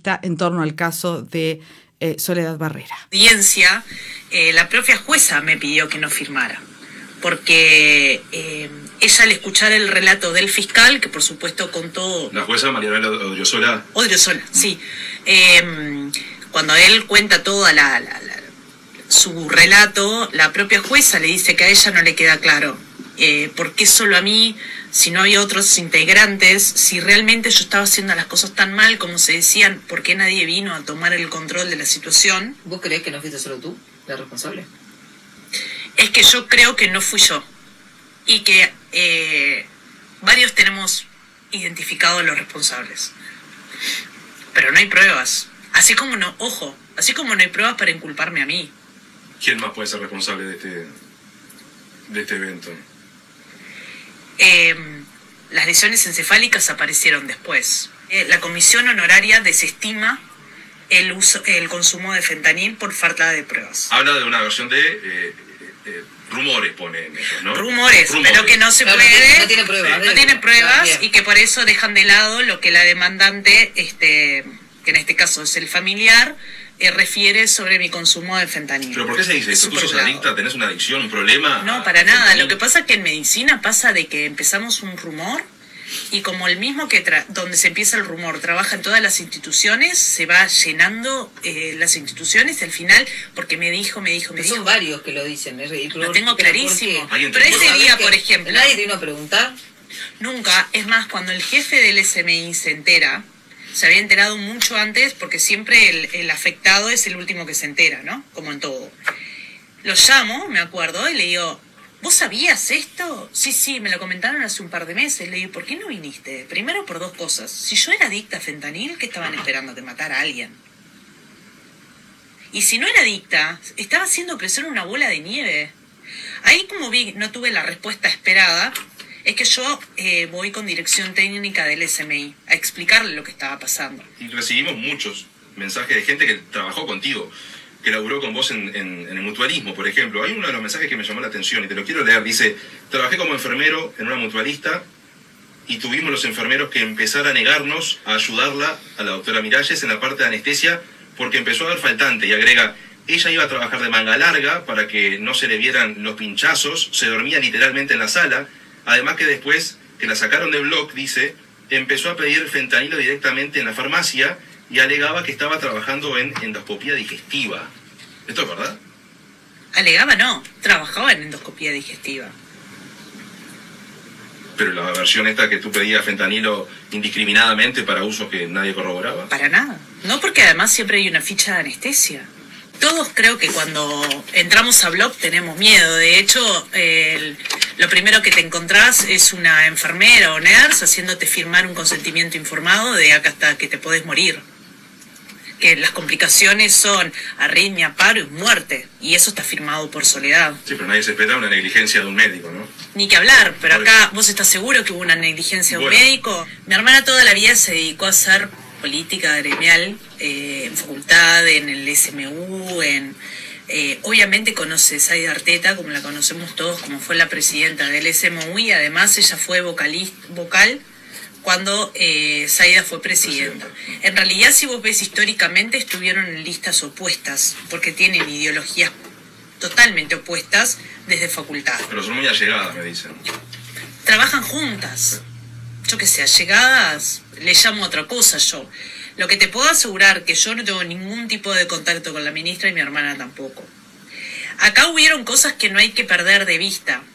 periodista en torno al caso de Soledad Barrera. Audiencia, la propia jueza me pidió que no firmara, porque ella al escuchar el relato del fiscal, que por supuesto contó... La jueza Marianela Odriozola. Odriozola, sí. Cuando él cuenta toda su relato, la propia jueza le dice que a ella no le queda claro por qué solo a mí, si no había otros integrantes, si realmente yo estaba haciendo las cosas tan mal como se decían, por qué nadie vino a tomar el control de la situación. ¿Vos creés que no fuiste solo tú la responsable? Es que yo creo que no fui yo, y que varios tenemos identificados a los responsables, pero no hay pruebas, así como no hay pruebas para inculparme a mí. ¿Quién más puede ser responsable de este evento? Las lesiones encefálicas aparecieron después. La comisión honoraria desestima el consumo de fentanil por falta de pruebas. Habla de una versión de rumores, ponen ellos, ¿no? Rumores, pero que no se puede... No tiene pruebas. Sí. No tiene pruebas y que por eso dejan de lado lo que la demandante, que en este caso es el familiar, refiere sobre mi consumo de fentanil. ¿Pero por qué se dice esto? ¿Tú sos adicta? ¿Tenés una adicción, un problema? No, para nada. Lo que pasa es que en medicina pasa de que empezamos un rumor y como el mismo que donde se empieza el rumor trabaja en todas las instituciones, se va llenando las instituciones al final, porque me dijo. Son varios que lo dicen. Lo tengo clarísimo. Pero ese día, por ejemplo... ¿Nadie te vino a preguntar? Nunca. Es más, cuando el jefe del SMI se entera... Se había enterado mucho antes, porque siempre el afectado es el último que se entera, ¿no? Como en todo. Lo llamo, me acuerdo, y le digo, ¿vos sabías esto? Sí, me lo comentaron hace un par de meses. Le digo, ¿por qué no viniste? Primero por dos cosas. Si yo era adicta a fentanil, ¿qué estaban esperando? Que matara a alguien. Y si no era adicta, estaba haciendo crecer una bola de nieve. Ahí, como vi, no tuve la respuesta esperada. Es que yo voy con dirección técnica del SMI a explicarle lo que estaba pasando. Y recibimos muchos mensajes de gente que trabajó contigo, que laburó con vos en el mutualismo, por ejemplo. Hay uno de los mensajes que me llamó la atención y te lo quiero leer. Dice, trabajé como enfermero en una mutualista y tuvimos los enfermeros que empezar a negarnos a ayudarla a la doctora Miralles en la parte de anestesia porque empezó a haber faltante. Y agrega, ella iba a trabajar de manga larga para que no se le vieran los pinchazos, se dormía literalmente en la sala. Además que después que la sacaron de blog, dice, empezó a pedir fentanilo directamente en la farmacia y alegaba que estaba trabajando en endoscopía digestiva. ¿Esto es verdad? Alegaba no, trabajaba en endoscopía digestiva. Pero la versión esta que tú pedías fentanilo indiscriminadamente para usos que nadie corroboraba. Para nada. No, porque además siempre hay una ficha de anestesia. Todos creo que cuando entramos a blog tenemos miedo. De hecho, lo primero que te encontrás es una enfermera o nurse haciéndote firmar un consentimiento informado de acá hasta que te podés morir. Que las complicaciones son arritmia, paro y muerte. Y eso está firmado por Soledad. Sí, pero nadie se espera una negligencia de un médico, ¿no? Ni que hablar, pero acá vos estás seguro que hubo una negligencia de un médico. Mi hermana toda la vida se dedicó a hacer política gremial en facultad, en el SMU, obviamente conoce a Zaida Arteta, como la conocemos todos, como fue la presidenta del SMU, y además ella fue vocal cuando Zaida fue presidenta. En realidad, si vos ves históricamente, estuvieron en listas opuestas, porque tienen ideologías totalmente opuestas desde facultad. Pero son muy allegadas, me dicen. Trabajan juntas. Yo que sé, allegadas, le llamo otra cosa yo. Lo que te puedo asegurar que yo no tengo ningún tipo de contacto con la ministra y mi hermana tampoco. Acá hubieron cosas que no hay que perder de vista.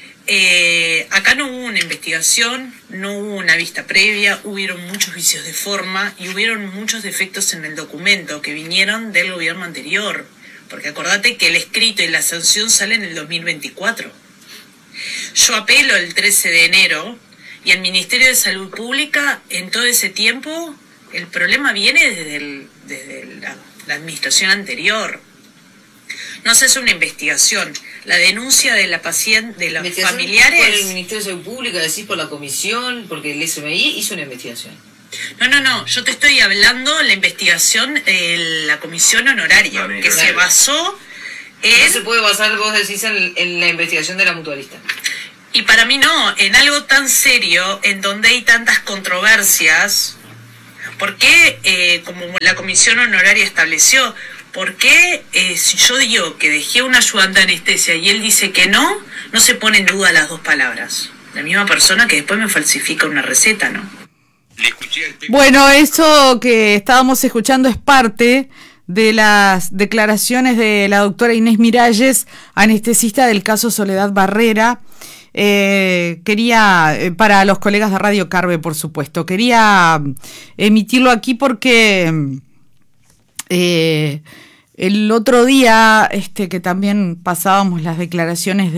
Acá no hubo una investigación, no hubo una vista previa, hubieron muchos vicios de forma y hubieron muchos defectos en el documento que vinieron del gobierno anterior. Porque acordate que el escrito y la sanción salen en el 2024. Yo apelo el 13 de enero y el Ministerio de Salud Pública, en todo ese tiempo, el problema viene desde la administración anterior. No se hace una investigación. La denuncia de la paciente, de los familiares... ¿Por el Ministerio de Salud Pública, decís por la comisión, porque el SMI hizo una investigación? No, yo te estoy hablando la investigación, la comisión honoraria, que se basó en... No se puede basar, vos decís, en la investigación de la mutualista. Y para mí no, en algo tan serio, en donde hay tantas controversias, ¿Por qué, como la comisión honoraria estableció, por qué si yo digo que dejé un ayudante de anestesia y él dice que no se pone en duda las dos palabras? La misma persona que después me falsifica una receta, ¿no? Bueno, eso que estábamos escuchando es parte de las declaraciones de la doctora Inés Miralles, anestesista del caso Soledad Barrera. Quería, para los colegas de Radio Carve, por supuesto, quería emitirlo aquí porque el otro día que también pasábamos las declaraciones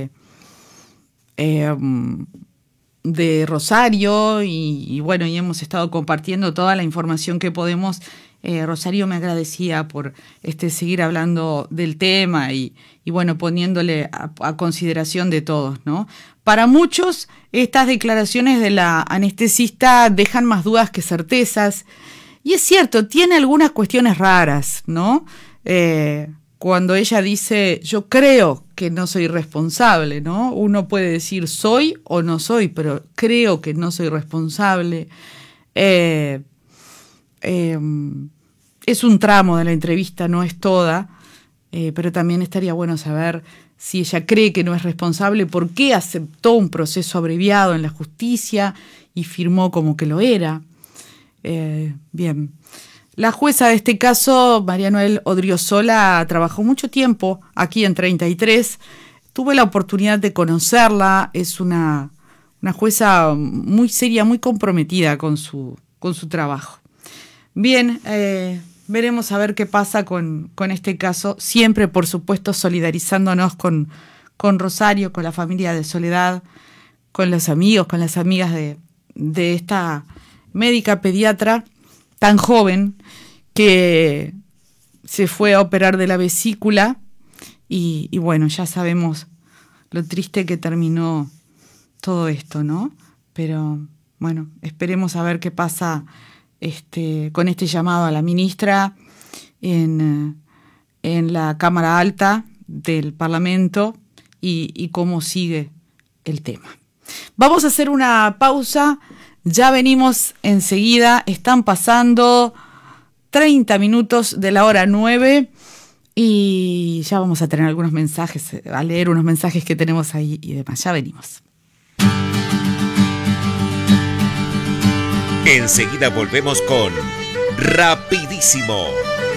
de Rosario y bueno, y hemos estado compartiendo toda la información que podemos. Rosario me agradecía por seguir hablando del tema y bueno, poniéndole a consideración de todos, ¿no? Para muchos, estas declaraciones de la anestesista dejan más dudas que certezas, y es cierto, tiene algunas cuestiones raras, ¿no? Cuando ella dice, yo creo que no soy responsable, ¿no? Uno puede decir soy o no soy, pero creo que no soy responsable. Es un tramo de la entrevista, no es toda, pero también estaría bueno saber si ella cree que no es responsable, por qué aceptó un proceso abreviado en la justicia y firmó como que lo era. Bien. La jueza de este caso, María Noel Odriozola, trabajó mucho tiempo aquí en 33. Tuve la oportunidad de conocerla. Es una jueza muy seria, muy comprometida con su trabajo. Bien, veremos a ver qué pasa con este caso. Siempre, por supuesto, solidarizándonos con Rosario, con la familia de Soledad, con los amigos, con las amigas de esta médica pediatra tan joven que se fue a operar de la vesícula y bueno, ya sabemos lo triste que terminó todo esto, ¿no? Pero bueno, esperemos a ver qué pasa con este llamado a la ministra en la Cámara Alta del Parlamento y cómo sigue el tema. Vamos a hacer una pausa, ya venimos enseguida, están pasando 30 minutos de la hora 9 y ya vamos a tener algunos mensajes, a leer unos mensajes que tenemos ahí y demás, ya venimos. Enseguida volvemos con Rapidísimo.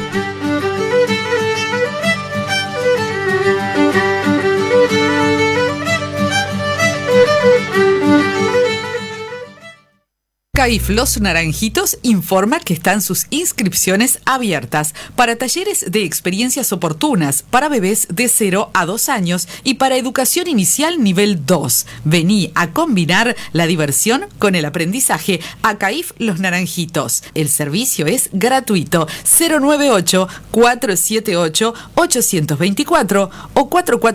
CAIF Los Naranjitos informa que están sus inscripciones abiertas para talleres de experiencias oportunas para bebés de 0 a 2 años y para educación inicial nivel 2. Vení a combinar la diversión con el aprendizaje a CAIF Los Naranjitos. El servicio es gratuito. 098-478-824 o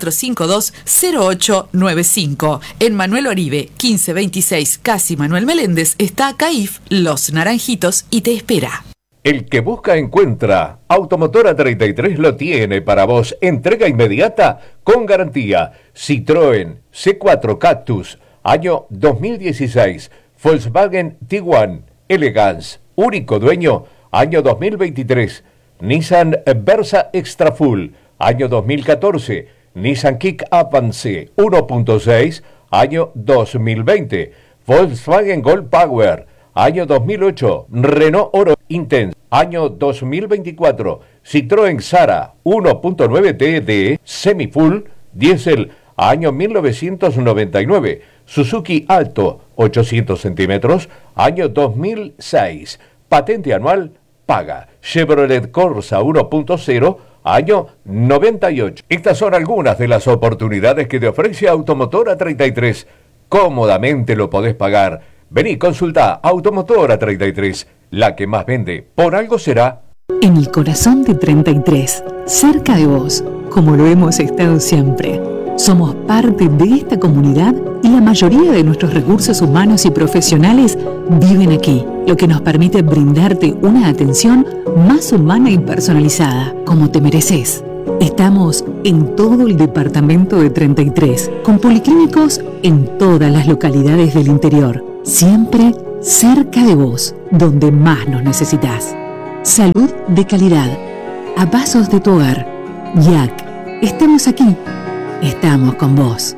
4452-0895. En Manuel Oribe, 1526, Casi Manuel Meléndez, está CAIF Los Naranjitos y te espera. El que busca encuentra. Automotora 33 lo tiene para vos. Entrega inmediata con garantía. Citroën C4 Cactus, año 2016. Volkswagen Tiguan Elegance, único dueño, año 2023. Nissan Versa Extra Full, año 2014. Nissan Kick Avance 1.6, año 2020. Volkswagen Gold Power, año 2008. Renault Oro Intense, año 2024. Citroën Xara 1.9 TDI Semi-Full Diesel, año 1999. Suzuki Alto 800 centímetros, año 2006. Patente anual paga. Chevrolet Corsa 1.0, año 98. Estas son algunas de las oportunidades que te ofrece Automotora 33. Cómodamente lo podés pagar. Vení, consulta Automotora 33, la que más vende. Por algo será. En el corazón de 33, cerca de vos, como lo hemos estado siempre. Somos parte de esta comunidad y la mayoría de nuestros recursos humanos y profesionales viven aquí, lo que nos permite brindarte una atención más humana y personalizada, como te mereces. Estamos en todo el departamento de 33, con policlínicos en todas las localidades del interior, siempre cerca de vos, donde más nos necesitas. Salud de calidad, a pasos de tu hogar. YAC, estamos aquí, estamos con vos.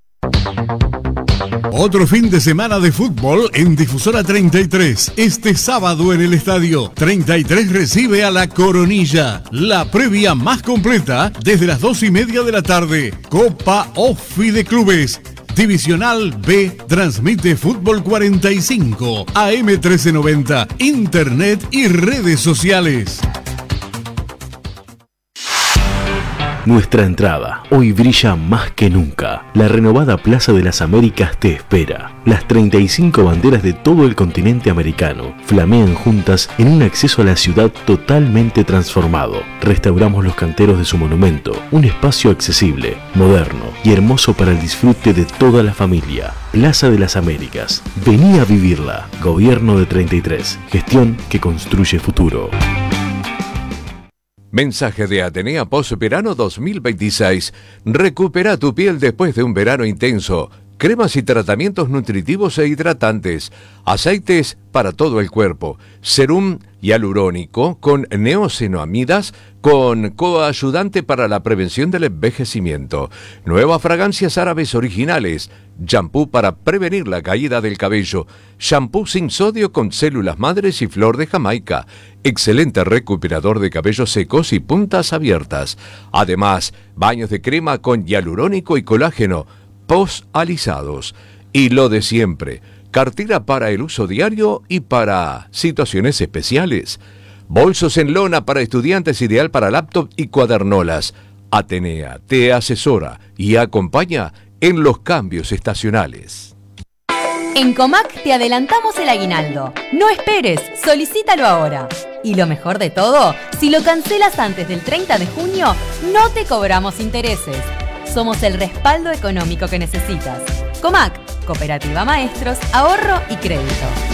Otro fin de semana de fútbol en Difusora 33. Este sábado en el estadio 33 recibe a la Coronilla. La previa más completa desde las 2:30 de la tarde. Copa OFI de Clubes. Divisional B transmite Fútbol 45, AM 1390, Internet y redes sociales. Nuestra entrada hoy brilla más que nunca. La renovada Plaza de las Américas te espera. Las 35 banderas de todo el continente americano flamean juntas en un acceso a la ciudad totalmente transformado. Restauramos los canteros de su monumento, un espacio accesible, moderno y hermoso para el disfrute de toda la familia. Plaza de las Américas. Vení a vivirla. Gobierno de 33. Gestión que construye futuro. Mensaje de Atenea Post-Verano 2026. Recupera tu piel después de un verano intenso. Cremas y tratamientos nutritivos e hidratantes. Aceites para todo el cuerpo. Serum hialurónico con neosenoamidas con coayudante para la prevención del envejecimiento. Nuevas fragancias árabes originales. Shampoo para prevenir la caída del cabello. Shampoo sin sodio con células madres y flor de Jamaica. Excelente recuperador de cabellos secos y puntas abiertas. Además, baños de crema con hialurónico y colágeno. Post-alisados. Y lo de siempre. Cartera para el uso diario y para situaciones especiales. Bolsos en lona para estudiantes, ideal para laptop y cuadernolas. Atenea te asesora y acompaña en los cambios estacionales. En Comac te adelantamos el aguinaldo. No esperes, solicítalo ahora. Y lo mejor de todo, si lo cancelas antes del 30 de junio, no te cobramos intereses. Somos el respaldo económico que necesitas. Comac, Cooperativa Maestros, Ahorro y Crédito.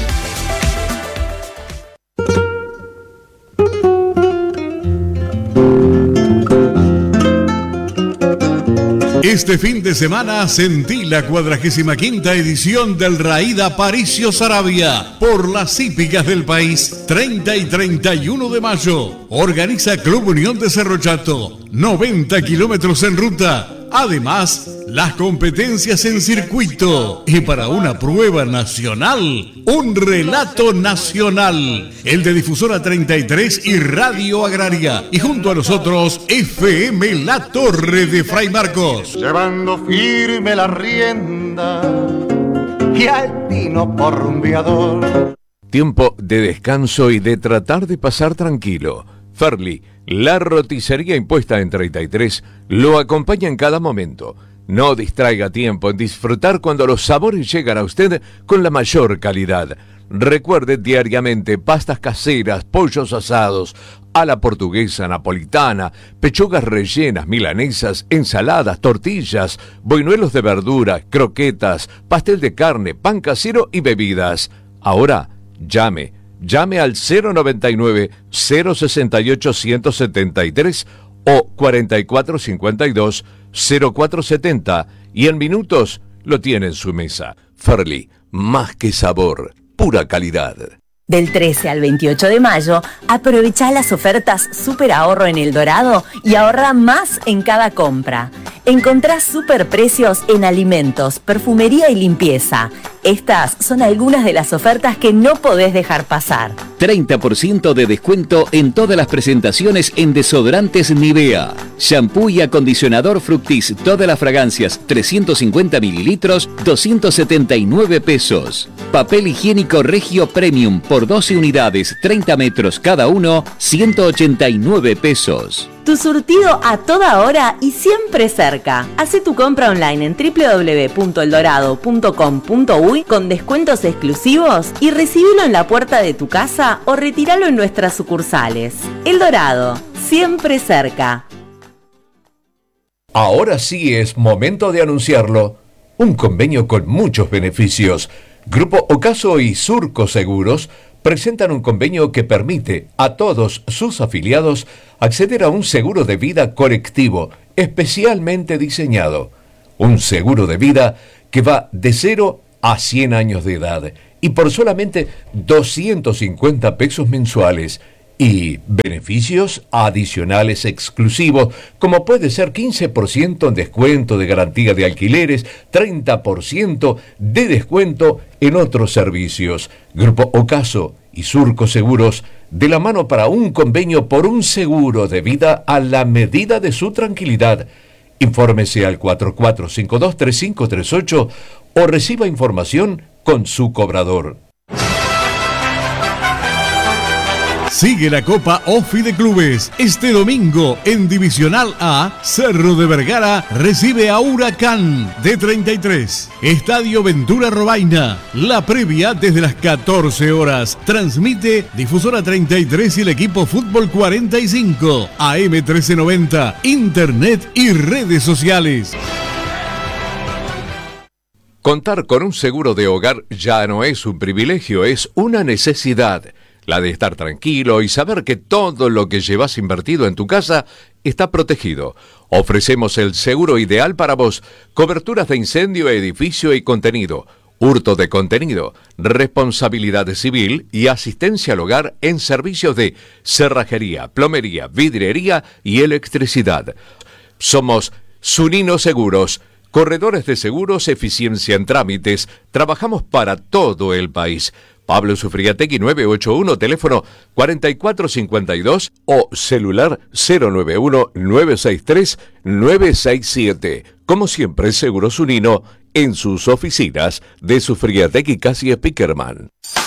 Este fin de semana sentí la 45ª edición del Raída Paricio Saravia por las hípicas del país, 30 y 31 de mayo. Organiza Club Unión de Cerro Chato, 90 kilómetros en ruta. Además, las competencias en circuito y para una prueba nacional, un relato nacional, el de Difusora 33 y Radio Agraria, y junto a nosotros FM La Torre de Fray Marcos. Llevando firme la rienda y al tino por rumbeador. Tiempo de descanso y de tratar de pasar tranquilo. Ferli, la roticería impuesta en 33, lo acompaña en cada momento. No distraiga tiempo en disfrutar cuando los sabores llegan a usted con la mayor calidad. Recuerde diariamente pastas caseras, pollos asados, a la portuguesa, napolitana, pechugas rellenas, milanesas, ensaladas, tortillas, boinuelos de verdura, croquetas, pastel de carne, pan casero y bebidas. Ahora, llame al 099-068-173 o 4452-0470 y en minutos lo tiene en su mesa. Ferli, más que sabor, pura calidad. Del 13 al 28 de mayo, aprovecha las ofertas Super Ahorro en El Dorado y ahorra más en cada compra. Encontrás superprecios en alimentos, perfumería y limpieza. Estas son algunas de las ofertas que no podés dejar pasar. 30% de descuento en todas las presentaciones en desodorantes Nivea. Shampoo y acondicionador Fructis, todas las fragancias, 350 mililitros, 279 pesos. Papel higiénico Regio Premium por 12 unidades, 30 metros cada uno, 189 pesos. Tu surtido a toda hora y siempre cerca. Hacé tu compra online en www.eldorado.com.uy con descuentos exclusivos y recibilo en la puerta de tu casa o retíralo en nuestras sucursales. El Dorado, siempre cerca. Ahora sí es momento de anunciarlo. Un convenio con muchos beneficios. Grupo Ocaso y Surco Seguros presentan un convenio que permite a todos sus afiliados acceder a un seguro de vida colectivo especialmente diseñado. Un seguro de vida que va de 0 a 100 años de edad y por solamente 250 pesos mensuales. Y beneficios adicionales exclusivos, como puede ser 15% en descuento de garantía de alquileres, 30% de descuento en otros servicios. Grupo Ocaso y Surco Seguros, de la mano para un convenio por un seguro de vida a la medida de su tranquilidad. Infórmese al 4452-3538 o reciba información con su cobrador. Sigue la Copa OFI de Clubes. Este domingo, en Divisional A, Cerro de Vergara recibe a Huracán de 33. Estadio Ventura Robaina. La previa desde las 14 horas. Transmite Difusora 33 y el equipo Fútbol 45. AM 1390. Internet y redes sociales. Contar con un seguro de hogar ya no es un privilegio, es una necesidad. La de estar tranquilo y saber que todo lo que llevas invertido en tu casa está protegido. Ofrecemos el seguro ideal para vos. Coberturas de incendio, edificio y contenido. Hurto de contenido. Responsabilidad civil y asistencia al hogar en servicios de cerrajería, plomería, vidriería y electricidad. Somos Zunino Seguros. Corredores de seguros, eficiencia en trámites. Trabajamos para todo el país. Pablo Sufriategui 981, teléfono 4452 o celular 091-963-967. Como siempre, Seguro Zunino en sus oficinas de Sufriategui Casi Spickerman.